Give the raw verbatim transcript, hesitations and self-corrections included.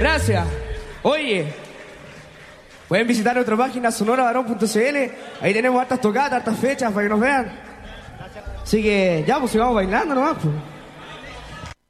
Gracias. Oye, pueden visitar nuestra página sonora varón punto c l. Ahí tenemos hartas tocadas, hartas fechas para que nos vean. Así que ya, pues sigamos bailando nomás, pues.